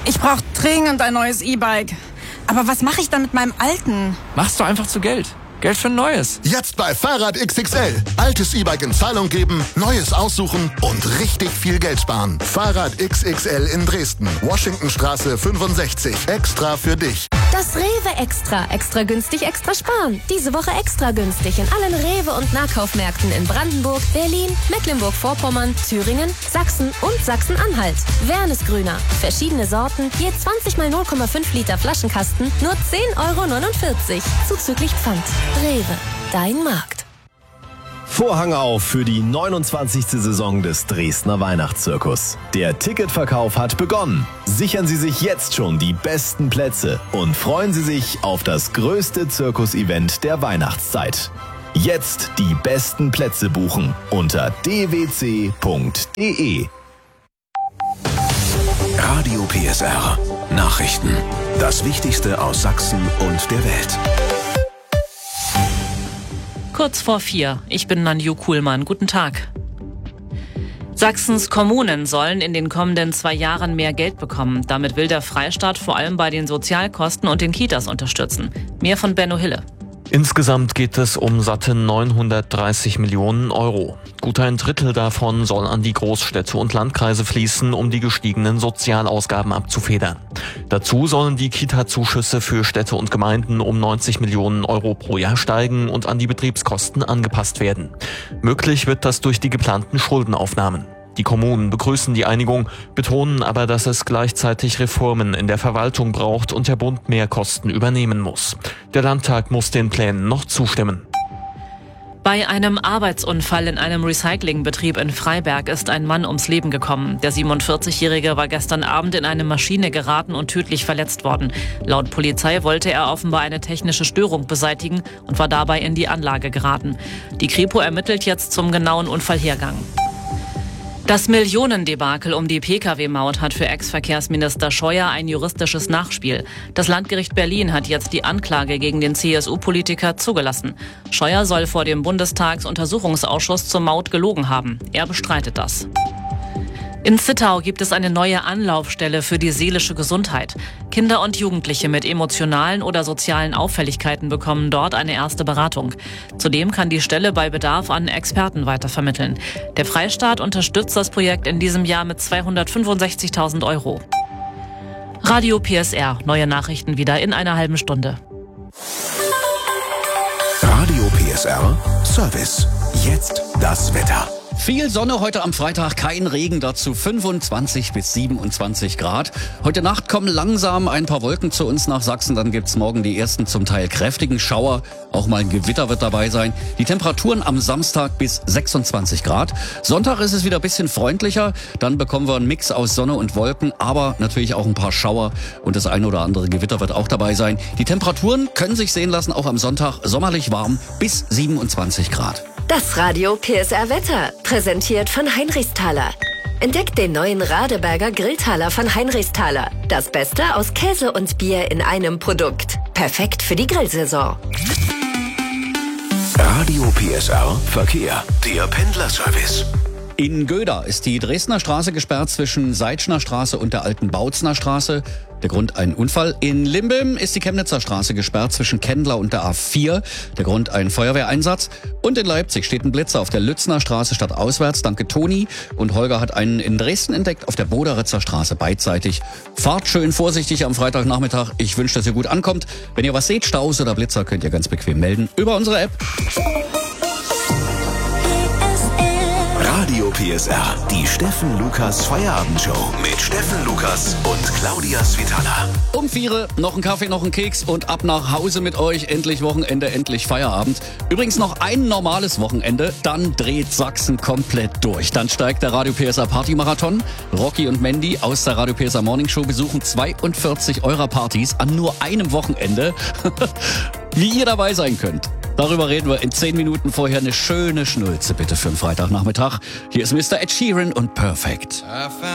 Ich brauche dringend ein neues E-Bike. Aber was mache ich dann mit meinem alten? Machst du einfach zu Geld. Geld für ein neues. Jetzt bei Fahrrad XXL. Altes E-Bike in Zahlung geben, neues aussuchen und richtig viel Geld sparen. Fahrrad XXL in Dresden. Washingtonstraße 65. Extra für dich. Das Rewe Extra. Extra günstig, extra sparen. Diese Woche extra günstig in allen Rewe- und Nahkaufmärkten in Brandenburg, Berlin, Mecklenburg-Vorpommern, Thüringen, Sachsen und Sachsen-Anhalt. Wernesgrüner. Verschiedene Sorten, je 20 mal 0,5 Liter Flaschenkasten, nur 10,49 €. Zuzüglich Pfand. Rewe. Dein Markt. Vorhang auf für die 29. Saison des Dresdner Weihnachtszirkus. Der Ticketverkauf hat begonnen. Sichern Sie sich jetzt schon die besten Plätze und freuen Sie sich auf das größte Zirkusevent der Weihnachtszeit. Jetzt die besten Plätze buchen unter dwc.de. Radio PSR. Nachrichten. Das Wichtigste aus Sachsen und der Welt. Kurz vor 4. Ich bin Nanju Kuhlmann. Guten Tag. Sachsens Kommunen sollen in den kommenden 2 Jahren mehr Geld bekommen. Damit will der Freistaat vor allem bei den Sozialkosten und den Kitas unterstützen. Mehr von Benno Hille. Insgesamt geht es um satte 930 Millionen Euro. Gut ein Drittel davon soll an die Großstädte und Landkreise fließen, um die gestiegenen Sozialausgaben abzufedern. Dazu sollen die Kita-Zuschüsse für Städte und Gemeinden um 90 Millionen Euro pro Jahr steigen und an die Betriebskosten angepasst werden. Möglich wird das durch die geplanten Schuldenaufnahmen. Die Kommunen begrüßen die Einigung, betonen aber, dass es gleichzeitig Reformen in der Verwaltung braucht und der Bund mehr Kosten übernehmen muss. Der Landtag muss den Plänen noch zustimmen. Bei einem Arbeitsunfall in einem Recyclingbetrieb in Freiberg ist ein Mann ums Leben gekommen. Der 47-Jährige war gestern Abend in eine Maschine geraten und tödlich verletzt worden. Laut Polizei wollte er offenbar eine technische Störung beseitigen und war dabei in die Anlage geraten. Die Kripo ermittelt jetzt zum genauen Unfallhergang. Das Millionendebakel um die Pkw-Maut hat für Ex-Verkehrsminister Scheuer ein juristisches Nachspiel. Das Landgericht Berlin hat jetzt die Anklage gegen den CSU-Politiker zugelassen. Scheuer soll vor dem Bundestagsuntersuchungsausschuss zur Maut gelogen haben. Er bestreitet das. In Zittau gibt es eine neue Anlaufstelle für die seelische Gesundheit. Kinder und Jugendliche mit emotionalen oder sozialen Auffälligkeiten bekommen dort eine erste Beratung. Zudem kann die Stelle bei Bedarf an Experten weitervermitteln. Der Freistaat unterstützt das Projekt in diesem Jahr mit 265.000 €. Radio PSR. Neue Nachrichten wieder in einer halben Stunde. Radio PSR Service. Jetzt das Wetter. Viel Sonne heute am Freitag, kein Regen, dazu 25 bis 27 Grad. Heute Nacht kommen langsam ein paar Wolken zu uns nach Sachsen, dann gibt's morgen die ersten zum Teil kräftigen Schauer. Auch mal ein Gewitter wird dabei sein. Die Temperaturen am Samstag bis 26 Grad. Sonntag ist es wieder ein bisschen freundlicher, dann bekommen wir einen Mix aus Sonne und Wolken, aber natürlich auch ein paar Schauer und das eine oder andere Gewitter wird auch dabei sein. Die Temperaturen können sich sehen lassen, auch am Sonntag sommerlich warm bis 27 Grad. Das Radio PSR Wetter, präsentiert von Heinrichsthaler. Entdeckt den neuen Radeberger Grilltaler von Heinrichsthaler. Das Beste aus Käse und Bier in einem Produkt. Perfekt für die Grillsaison. Radio PSR Verkehr. Der Pendlerservice. In Göda ist die Dresdner Straße gesperrt zwischen Seitschner Straße und der alten Bautzner Straße. Der Grund ein Unfall. In Limbem ist die Chemnitzer Straße gesperrt zwischen Kendler und der A4. Der Grund ein Feuerwehreinsatz. Und in Leipzig steht ein Blitzer auf der Lützner Straße stadtauswärts. Danke Toni. Und Holger hat einen in Dresden entdeckt auf der Boderitzer Straße beidseitig. Fahrt schön vorsichtig am Freitagnachmittag. Ich wünsche, dass ihr gut ankommt. Wenn ihr was seht, Staus oder Blitzer, könnt ihr ganz bequem melden über unsere App. Radio PSR, die Steffen Lukas Feierabendshow mit Steffen Lukas und Claudia Svitala. Um 4 noch ein Kaffee, noch ein Keks und ab nach Hause mit euch. Endlich Wochenende, endlich Feierabend. Übrigens noch ein normales Wochenende, dann dreht Sachsen komplett durch. Dann steigt der Radio PSR Partymarathon. Rocky und Mandy aus der Radio PSR Morning Show besuchen 42 eurer Partys an nur einem Wochenende. Wie ihr dabei sein könnt. Darüber reden wir in 10 Minuten. Vorher eine schöne Schnulze bitte für den Freitagnachmittag. Hier ist Mr. Ed Sheeran und Perfect.